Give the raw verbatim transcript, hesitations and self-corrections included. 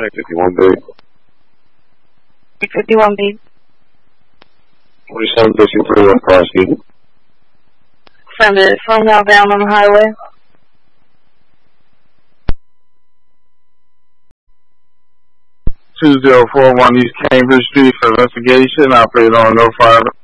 fifty-one B. fifty-one B. forty-seven fifty-three on Crossy. Send it from Alabama on the highway. two zero four one East Cambridge Street for investigation. Operator on no fire.